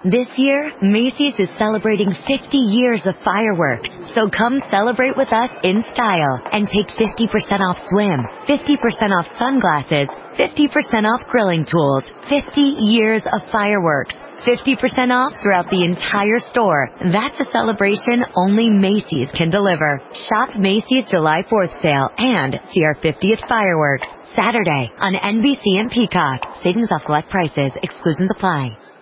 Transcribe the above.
This year, Macy's is celebrating 50 years of fireworks. So come celebrate with us in style and take 50% off swim, 50% off sunglasses, 50% off grilling tools, 50 years of fireworks. 50% off throughout the entire store. That's a celebration only Macy's can deliver. Shop Macy's July 4th sale and see our 50th fireworks Saturday on NBC and Peacock. Savings off select prices. Exclusions apply.